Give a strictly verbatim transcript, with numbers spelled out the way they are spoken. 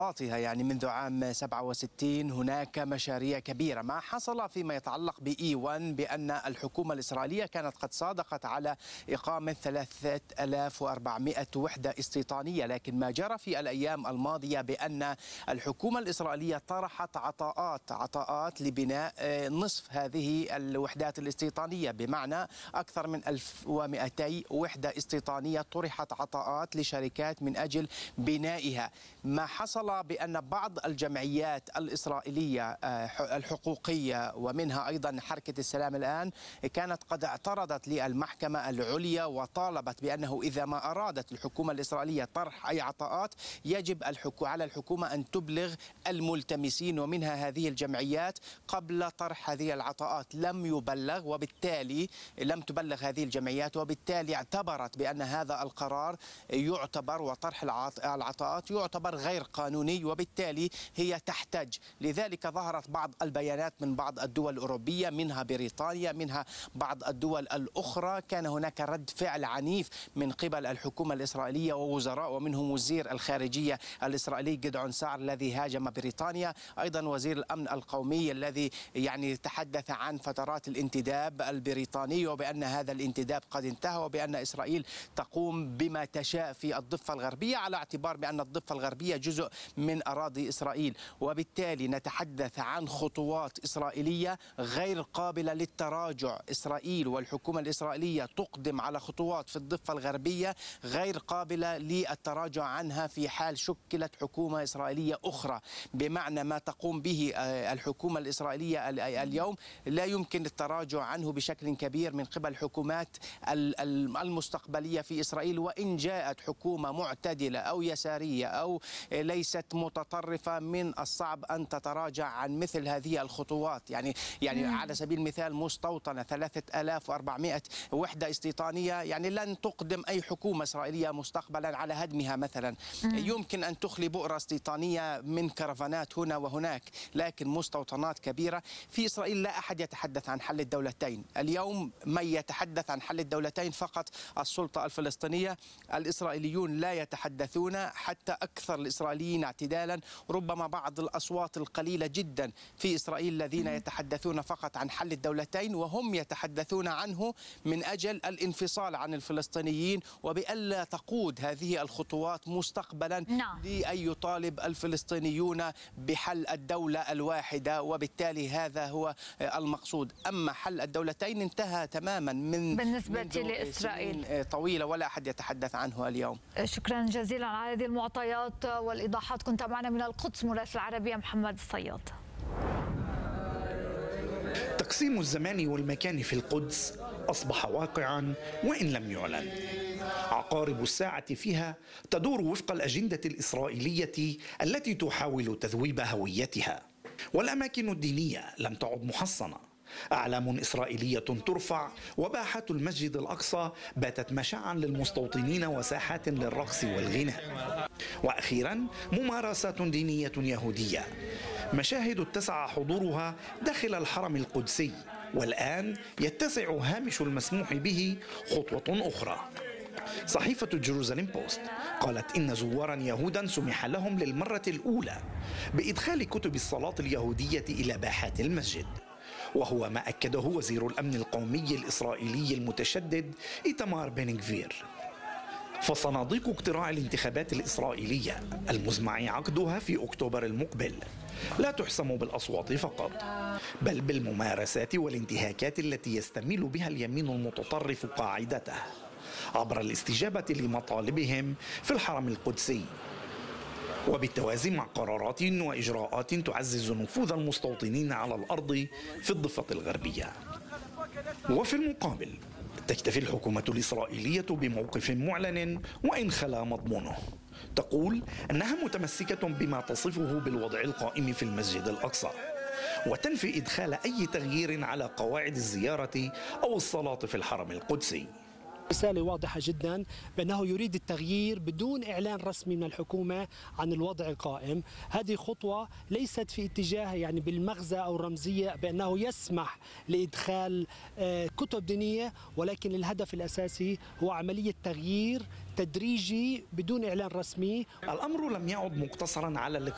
يعني منذ عام سبعة وستين هناك مشاريع كبيرة. ما حصل فيما يتعلق بإي واحد بأن الحكومة الإسرائيلية كانت قد صادقت على إقامة ثلاثة آلاف وأربعمائة وحدة استيطانية، لكن ما جرى في الأيام الماضية بأن الحكومة الإسرائيلية طرحت عطاءات عطاءات لبناء نصف هذه الوحدات الاستيطانية، بمعنى أكثر من ألف ومئتي وحدة استيطانية طرحت عطاءات لشركات من أجل بنائها. ما حصل بأن بعض الجمعيات الإسرائيلية الحقوقية ومنها أيضا حركة السلام الآن كانت قد اعترضت للمحكمة العليا وطالبت بأنه إذا ما أرادت الحكومة الإسرائيلية طرح أي عطاءات يجب على الحكومة أن تبلغ الملتمسين ومنها هذه الجمعيات قبل طرح هذه العطاءات. لم يبلغ وبالتالي لم تبلغ هذه الجمعيات، وبالتالي اعتبرت بأن هذا القرار يعتبر وطرح العطاءات يعتبر غير قانوني، وبالتالي هي تحتج. لذلك ظهرت بعض البيانات من بعض الدول الأوروبية منها بريطانيا منها بعض الدول الأخرى. كان هناك رد فعل عنيف من قبل الحكومة الإسرائيلية ووزراء، ومنهم وزير الخارجية الإسرائيلي جدعون سعر الذي هاجم بريطانيا، أيضا وزير الأمن القومي الذي يعني تحدث عن فترات الانتداب البريطاني وبأن هذا الانتداب قد انتهى وبأن إسرائيل تقوم بما تشاء في الضفة الغربية على اعتبار بأن الضفة الغربية جزء من أراضي إسرائيل. وبالتالي نتحدث عن خطوات إسرائيلية غير قابلة للتراجع. إسرائيل والحكومة الإسرائيلية تقدم على خطوات في الضفة الغربية غير قابلة للتراجع عنها في حال شكلت حكومة إسرائيلية أخرى، بمعنى ما تقوم به الحكومة الإسرائيلية اليوم لا يمكن التراجع عنه بشكل كبير من قبل الحكومات المستقبلية في إسرائيل. وإن جاءت حكومة معتدلة أو يسارية أو ليست متطرفة من الصعب أن تتراجع عن مثل هذه الخطوات. يعني يعني مم. على سبيل المثال مستوطنة ثلاثة آلاف وأربعمائة وحدة استيطانية يعني لن تقدم أي حكومة إسرائيلية مستقبلا على هدمها مثلا. مم. يمكن أن تخلي بؤرة استيطانية من كرفانات هنا وهناك، لكن مستوطنات كبيرة في إسرائيل لا أحد يتحدث عن حل الدولتين. اليوم من يتحدث عن حل الدولتين فقط السلطة الفلسطينية. الإسرائيليون لا يتحدثون، حتى أكثر الإسرائيليين اعتدالا ربما بعض الأصوات القليلة جدا في إسرائيل الذين يتحدثون فقط عن حل الدولتين، وهم يتحدثون عنه من أجل الانفصال عن الفلسطينيين وبألا تقود هذه الخطوات مستقبلا نعم. لأن يطالب الفلسطينيون بحل الدولة الواحدة، وبالتالي هذا هو المقصود. أما حل الدولتين انتهى تماما من بالنسبة لإسرائيل طويلة ولا أحد يتحدث عنه اليوم. شكرا جزيلا على هذه المعطيات والإيضاحات. كنت معنا من القدس مراسل العربية محمد الصياد. تقسيم الزمان والمكان في القدس أصبح واقعا وإن لم يعلن. عقارب الساعة فيها تدور وفق الأجندة الإسرائيلية التي تحاول تذويب هويتها، والأماكن الدينية لم تعد محصنة. أعلام إسرائيلية ترفع، وباحات المسجد الأقصى باتت مشاعا للمستوطنين وساحات للرقص والغناء. وأخيرا ممارسات دينية يهودية، مشاهد اتسع حضورها داخل الحرم القدسي، والآن يتسع هامش المسموح به خطوة أخرى. صحيفة جيروزاليم بوست قالت إن زوارا يهودا سمح لهم للمرة الأولى بإدخال كتب الصلاة اليهودية إلى باحات المسجد، وهو ما أكده وزير الأمن القومي الإسرائيلي المتشدد إيتمار بن غفير. فصناديق اقتراع الانتخابات الإسرائيلية المزمع عقدها في أكتوبر المقبل لا تحسم بالأصوات فقط، بل بالممارسات والانتهاكات التي يستميل بها اليمين المتطرف قاعدته عبر الاستجابة لمطالبهم في الحرم القدسي، وبالتوازي مع قرارات وإجراءات تعزز نفوذ المستوطنين على الأرض في الضفة الغربية. وفي المقابل تكتفي الحكومة الإسرائيلية بموقف معلن وإن خلا مضمونه، تقول أنها متمسكة بما تصفه بالوضع القائم في المسجد الأقصى، وتنفي إدخال أي تغيير على قواعد الزيارة أو الصلاة في الحرم القدسي. رسالة واضحة جدا بأنه يريد التغيير بدون إعلان رسمي من الحكومة عن الوضع القائم. هذه خطوة ليست في اتجاه يعني بالمغزى أو الرمزية بأنه يسمح لإدخال كتب دينية، ولكن الهدف الأساسي هو عملية تغيير تدريجي بدون إعلان رسمي. الأمر لم يعد مقتصرا على